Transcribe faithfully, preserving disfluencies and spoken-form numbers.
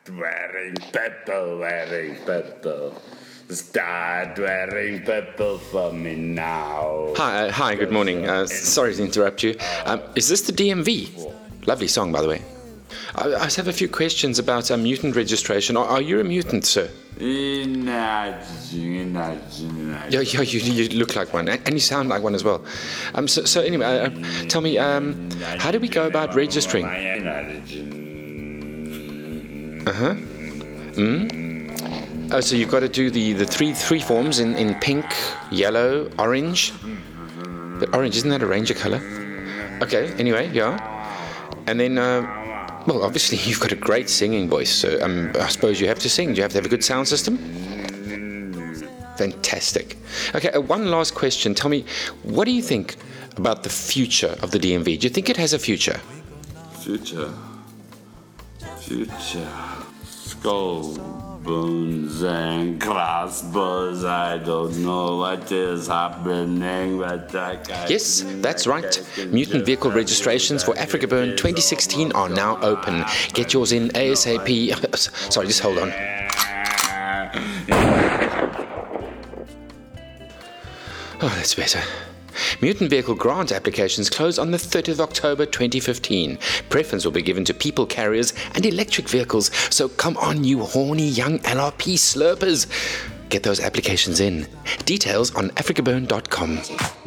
wearing purple, wearing purple. Start wearing purple for me now. Hi, uh, hi. Good morning. Uh, sorry to interrupt you. Um, is this the D M V? Lovely song, by the way. I, I just have a few questions about uh, mutant registration. Are, are you a mutant, sir? Yeah, yeah, you, you look like one, and you sound like one as well. Um, so, so anyway, uh, tell me, um, how do we go about registering? Uh huh. Hmm. Oh, so you've got to do the, the three three forms in, in pink, yellow, orange. The orange, isn't that a ranger color? Okay. Anyway, yeah. And then, uh, well, obviously you've got a great singing voice, so um, I suppose you have to sing. Do you have to have a good sound system? Fantastic. Okay, uh, one last question. Tell me, what do you think about the future of the D M V? Do you think it has a future? Future. Future. Skull bones and crossbows. I don't know what is happening, but I can't. Yes, that's right. Mutant vehicle registrations for Africa Burn twenty sixteen are now open. Get yours in ASAP. Sorry, just hold on. Oh, that's better. Mutant vehicle grant applications close on the thirtieth of October twenty fifteen. Preference will be given to people carriers and electric vehicles, so come on, you horny young L R P slurpers. Get those applications in. Details on africa burn dot com.